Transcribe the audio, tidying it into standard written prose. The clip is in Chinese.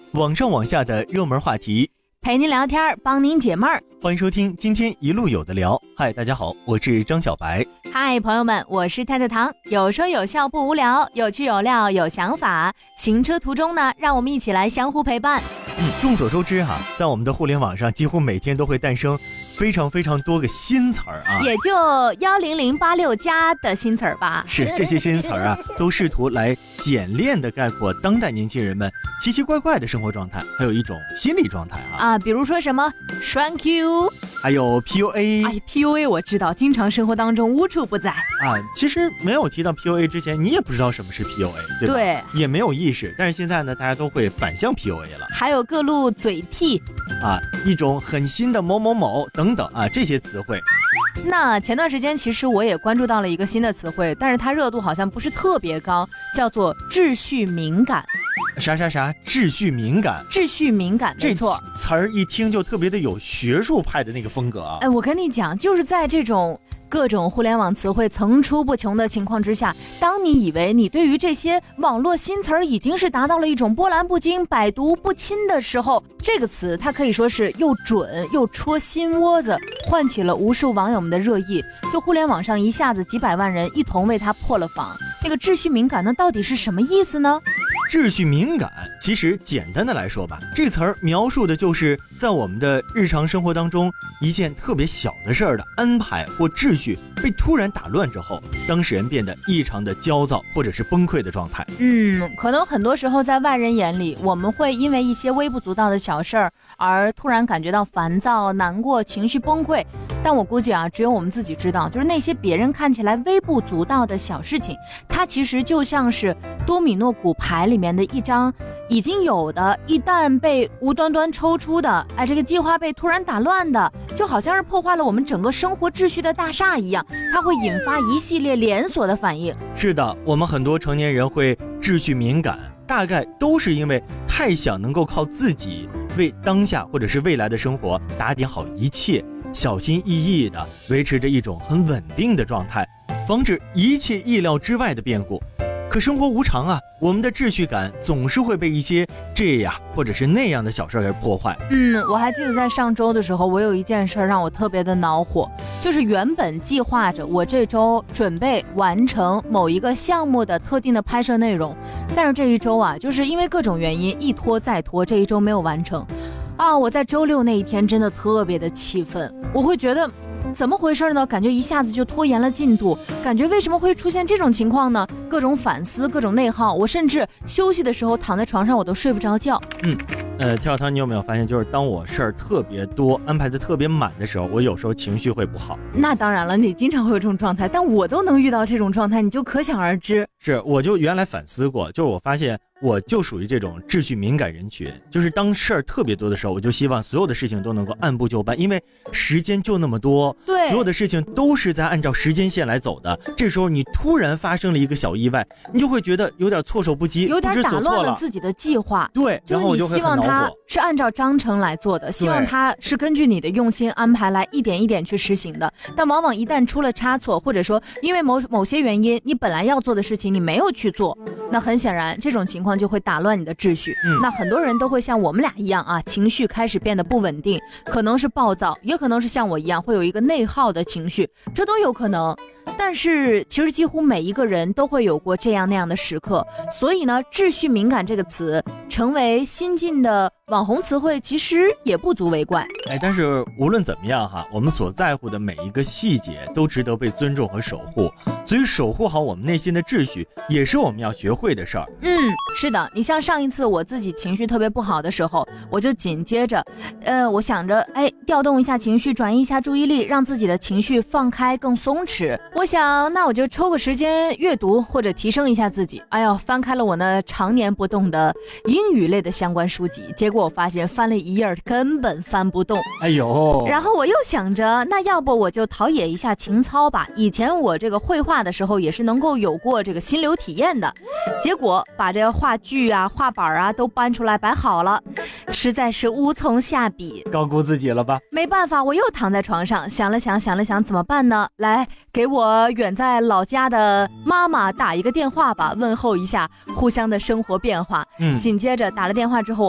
网上网下的热门话题， 陪您聊天，帮您解闷儿。 欢迎收听今天一路有的聊。嗨，大家好，我是张小白。 嗨，朋友们，我是太太糖，有说有笑不无聊，有趣有料有想法。行车途中呢，让我们一起来相互陪伴。 众所周知在我们的互联网上，几乎每天都会诞生非常多个新词儿也就10086加的新词儿吧。 是，这些新词儿都试图来简练的概括当代年轻人们奇奇怪怪的生活状态，还有一种心理状态比如说什么 Thank you， 还有 PUA。 PUA 我知道，经常生活当中无处不在其实没有提到 PUA 之前，你也不知道什么是 PUA， 对吧？ 对， 也没有意识。但是现在呢，大家都会反向 PUA 了。 还有各路嘴替一种很新的某某某等等这些词汇。 那前段时间其实我也关注到了一个新的词汇，但是它热度好像不是特别高，叫做秩序敏感。 啥秩序敏感？ 秩序敏感，没错。 这词儿一听就特别的有学术派的那个风格我跟你讲，就是在这种各种互联网词汇层出不穷的情况之下，当你以为你对于这些网络新词儿已经是达到了一种波澜不惊、百毒不侵的时候，这个词它可以说是又准又戳心窝子，唤起了无数网友们的热议。就互联网上一下子几百万人一同为它破了防。那个秩序敏感呢，到底是什么意思呢？ 秩序敏感，其实简单的来说吧，这词儿描述的就是在我们的日常生活当中，一件特别小的事儿的安排或秩序被突然打乱之后，当事人变得异常的焦躁或者是崩溃的状态。 可能很多时候在外人眼里，我们会因为一些微不足道的小事儿而突然感觉到烦躁、难过、情绪崩溃。但我估计只有我们自己知道，就是那些别人看起来微不足道的小事情，它其实就像是多米诺骨牌里面的一张已经有的，一旦被无端端抽出的，这个计划被突然打乱的，就好像是破坏了我们整个生活秩序的大厦一样，它会引发一系列连锁的反应。 是的，我们很多成年人会秩序敏感，大概都是因为太想能够靠自己为当下或者是未来的生活打点好一切，小心翼翼地维持着一种很稳定的状态，防止一切意料之外的变故。可生活无常我们的秩序感总是会被一些这样或者是那样的小事而破坏。 我还记得在上周的时候，我有一件事让我特别的恼火，就是原本计划着我这周准备完成某一个项目的特定的拍摄内容，但是这一周就是因为各种原因一拖再拖，这一周没有完成我在周六那一天真的特别的气愤，我会觉得怎么回事呢？感觉一下子就拖延了进度，感觉为什么会出现这种情况呢？各种反思，各种内耗，我甚至休息的时候躺在床上我都睡不着觉。 跳汤，你有没有发现，就是当我事儿特别多，安排的特别满的时候，我有时候情绪会不好。 那当然了，你经常会有这种状态，但我都能遇到这种状态，你就可想而知。 是，我就原来反思过，就是我发现我就属于这种秩序敏感人群，就是当事儿特别多的时候，我就希望所有的事情都能够按部就班，因为时间就那么多， 对， 所有的事情都是在按照时间线来走的。这时候你突然发生了一个小意外，你就会觉得有点措手不及， 有点打乱了自己的计划。 对，然后我就会很恼火。 希望他是按照章程来做的，希望他是根据你的用心安排来一点一点去实行的。但往往一旦出了差错，或者说因为某些原因，你本来要做的事情你没有去做，那很显然这种情况就会打乱你的秩序。那很多人都会像我们俩一样情绪开始变得不稳定，可能是暴躁，也可能是像我一样会有一个内耗的情绪，这都有可能。但是其实几乎每一个人都会有过这样那样的时刻，所以呢，秩序敏感这个词成为新晋的网红词汇，其实也不足为怪。 但是无论怎么样我们所在乎的每一个细节都值得被尊重和守护，所以守护好我们内心的秩序也是我们要学会的事儿。 是的，你像上一次我自己情绪特别不好的时候，我就紧接着我想着调动一下情绪，转移一下注意力，让自己的情绪放开更松弛。我想那我就抽个时间阅读或者提升一下自己。翻开了我那常年不动的英语类的相关书籍，结果我发现翻了一页根本翻不动。然后我又想着，那要不我就陶冶一下情操吧，以前我这个绘画的时候也是能够有过这个心流体验的。结果把这个画具画板都搬出来摆好了，实在是无从下笔， 高估自己了吧？ 没办法，我又躺在床上想了想怎么办呢？来，给我远在老家的妈妈打一个电话吧，问候一下互相的生活变化。紧接着打了电话之后，